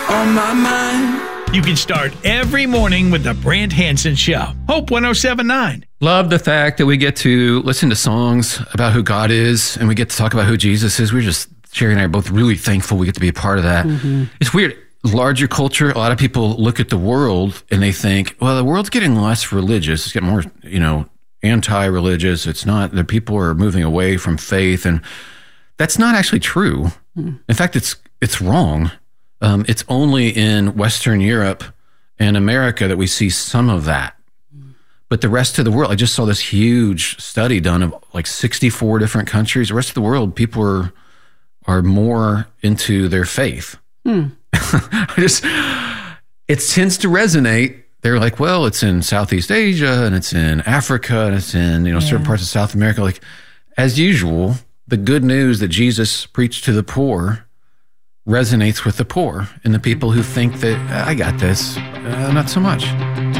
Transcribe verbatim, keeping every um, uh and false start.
on my mind. You can start every morning with the Brant Hansen Show. Hope one oh seven point nine. Love the fact that we get to listen to songs about who God is, and we get to talk about who Jesus is. We're just, Sherry and I are both really thankful we get to be a part of that. Mm-hmm. It's weird. Larger culture, a lot of people look at the world and they think, well, the world's getting less religious. It's getting more, you know, anti-religious. It's not, the people are moving away from faith. And that's not actually true. Mm. In fact, it's it's wrong. Um, it's only in Western Europe and America that we see some of that. Mm. But the rest of the world, I just saw this huge study done of like sixty-four different countries. The rest of the world, people are, are more into their faith. Mm. I just, it tends to resonate. They're like, well, it's in Southeast Asia and it's in Africa and it's in, you know, yeah. certain parts of South America. Like, as usual, the good news that Jesus preached to the poor resonates with the poor and the people who think that I got this, uh, not so much.